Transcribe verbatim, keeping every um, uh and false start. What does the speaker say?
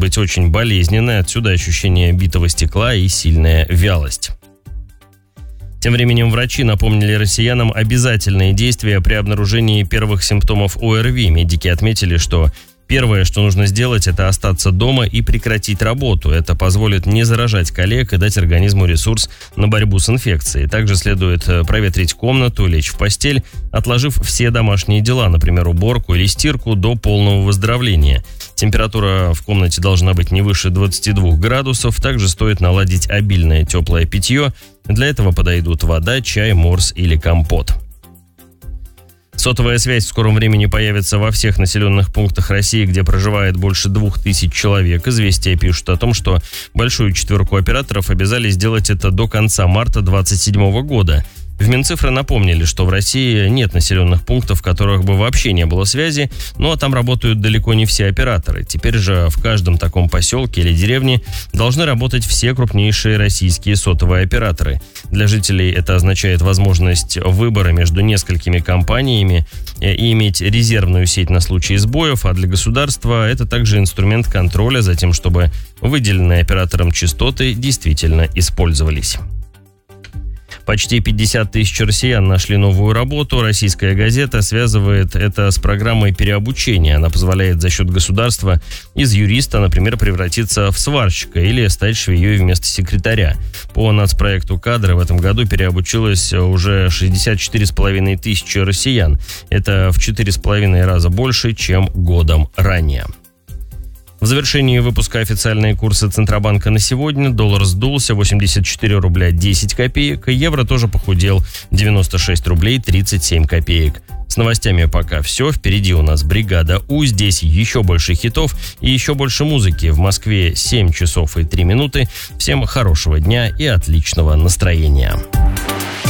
быть очень болезненной, отсюда ощущение битого стекла и сильная вялость. Тем временем врачи напомнили россиянам обязательные действия при обнаружении первых симптомов ОРВИ. Медики отметили, что первое, что нужно сделать, это остаться дома и прекратить работу. Это позволит не заражать коллег и дать организму ресурс на борьбу с инфекцией. Также следует проветрить комнату, лечь в постель, отложив все домашние дела, например, уборку или стирку, до полного выздоровления. Температура в комнате должна быть не выше двадцати двух градусов. Также стоит наладить обильное теплое питье. Для этого подойдут вода, чай, морс или компот. Сотовая связь в скором времени появится во всех населенных пунктах России, где проживает больше двух тысяч человек. Известия пишут о том, что большую четверку операторов обязали сделать это до конца марта две тысячи двадцать седьмого года. В Минцифры напомнили, что в России нет населенных пунктов, в которых бы вообще не было связи, но там работают далеко не все операторы. Теперь же в каждом таком поселке или деревне должны работать все крупнейшие российские сотовые операторы. Для жителей это означает возможность выбора между несколькими компаниями и иметь резервную сеть на случай сбоев, а для государства это также инструмент контроля за тем, чтобы выделенные оператором частоты действительно использовались. Почти пятьдесят тысяч россиян нашли новую работу. Российская газета связывает это с программой переобучения. Она позволяет за счет государства из юриста, например, превратиться в сварщика или стать швеей вместо секретаря. По нацпроекту «Кадры» в этом году переобучилось уже шестьдесят четыре с половиной тысячи россиян. Это в четыре с половиной раза больше, чем годом ранее. В завершении выпуска официальные курсы Центробанка на сегодня. Доллар сдулся, восемьдесят четыре рубля десять копеек. Евро тоже похудел, девяносто шесть рублей тридцать семь копеек. С новостями пока все. Впереди у нас бригада У. Здесь еще больше хитов и еще больше музыки. В Москве семь часов и три минуты. Всем хорошего дня и отличного настроения.